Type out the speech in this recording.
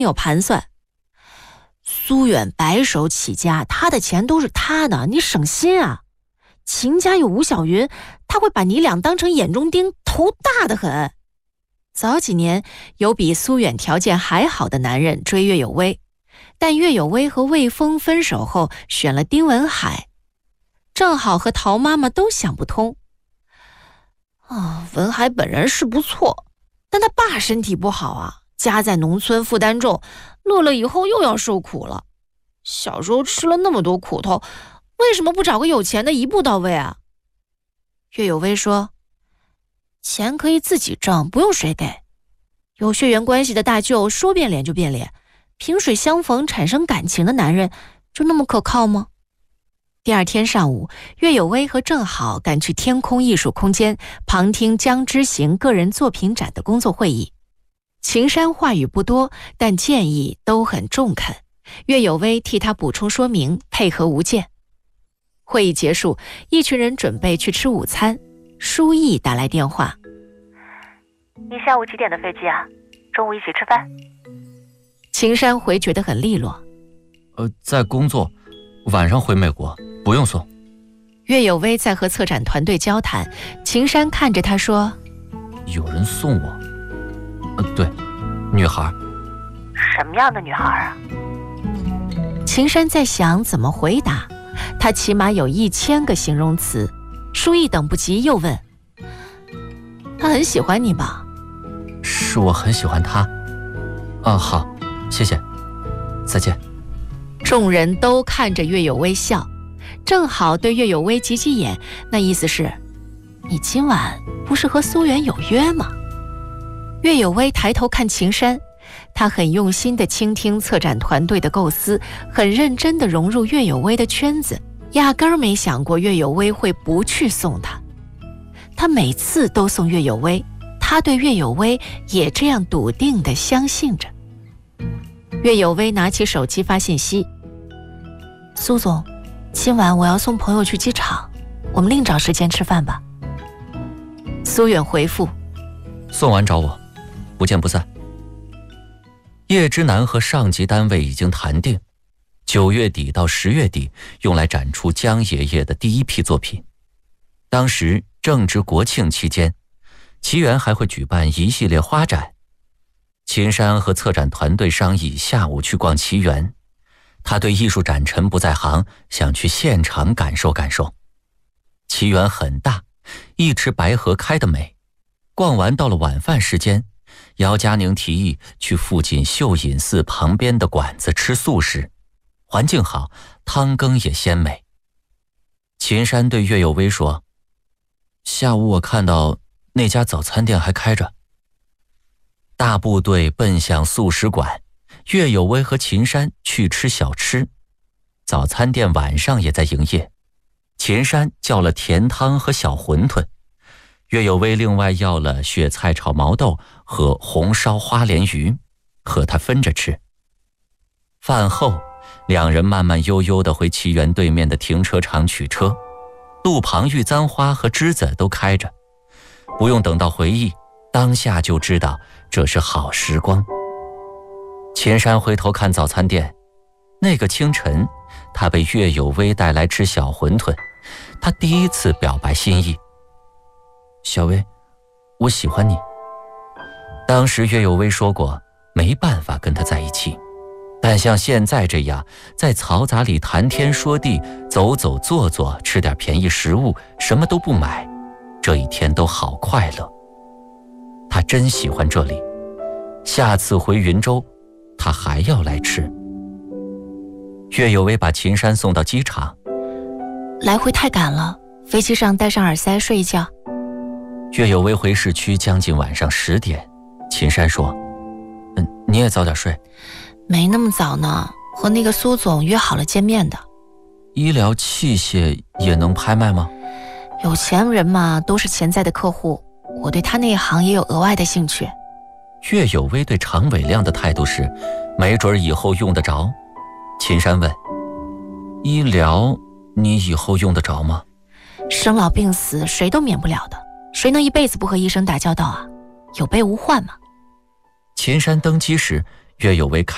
有盘算。苏远白手起家，他的钱都是他的，你省心啊。秦家有吴小云，他会把你俩当成眼中钉，头大得很。早几年有比苏远条件还好的男人追岳有威，但岳有威和魏峰分手后选了丁文海。正好和陶妈妈都想不通。文海本人是不错，但他爸身体不好啊，家在农村负担重，乐了以后又要受苦了。小时候吃了那么多苦头，为什么不找个有钱的一步到位啊？岳有威说，钱可以自己挣，不用谁给。有血缘关系的大舅说变脸就变脸，萍水相逢产生感情的男人就那么可靠吗？第二天上午，岳有威和郑好赶去天空艺术空间旁听江之行个人作品展的工作会议。秦山话语不多，但建议都很中肯。岳有威替他补充说明，配合无间。会议结束，一群人准备去吃午餐。舒毅打来电话， 你下午几点的飞机啊？中午一起吃饭。 秦山回绝得很利落， 在工作，晚上回美国，不用送。 岳有威在和策展团队交谈，秦山看着他说， 有人送我。对，女孩。 什么样的女孩啊？ 秦山在想怎么回答，他起码有1000个形容词。舒毅等不及又问，他很喜欢你吧？ 是我很喜欢他。好，谢谢，再见。 众人都看着岳有威笑，正好对岳有威挤挤眼，那意思是，你今晚不是和苏远有约吗？岳有威抬头看秦山，他很用心地倾听策展团队的构思，很认真地融入岳有威的圈子，压根儿没想过岳有威会不去送他。他每次都送岳有威，他对岳有威也这样笃定地相信着。岳有威拿起手机发信息，苏总，今晚我要送朋友去机场，我们另找时间吃饭吧。苏远回复， 送完找我，不见不散。叶之南和上级单位已经谈定9月底到10月底用来展出江爷爷的第一批作品。当时正值国庆期间，奇缘还会举办一系列花展。秦山和策展团队商议下午去逛奇缘，他对艺术展陈不在行，想去现场感受感受。奇缘很大，一池白荷开得美。逛完到了晚饭时间，姚佳宁提议去附近秀隐寺旁边的馆子吃素食，环境好，汤羹也鲜美。秦山对岳有威说，下午我看到那家早餐店还开着。大部队奔向素食馆，岳有威和秦山去吃小吃。早餐店晚上也在营业，秦山叫了甜汤和小馄饨，岳有威另外要了雪菜炒毛豆和红烧花鲢鱼，和他分着吃。饭后，两人慢慢悠悠地回奇缘对面的停车场取车，路旁玉簪花和栀子都开着，不用等到回忆，当下就知道这是好时光。秦山回头看早餐店，那个清晨，他被岳有威带来吃小馄饨，他第一次表白心意。小薇，我喜欢你。当时岳有威说过，没办法跟他在一起，但像现在这样，在嘈杂里谈天说地，走走坐坐，吃点便宜食物，什么都不买，这一天都好快乐。他真喜欢这里，下次回云州，他还要来吃。岳有威把秦山送到机场， 来回太赶了，飞机上戴上耳塞睡一觉。 岳有威回市区将近晚上10点，秦山说，你也早点睡。 没那么早呢，和那个苏总约好了见面的。 医疗器械也能拍卖吗？ 有钱人嘛，都是潜在的客户，我对他那一行也有额外的兴趣。 岳有威对常伟亮的态度是，没准以后用得着。秦山问，医疗你以后用得着吗？ 生老病死谁都免不了的，谁能一辈子不和医生打交道啊？有备无患嘛。 秦山登机时，岳有威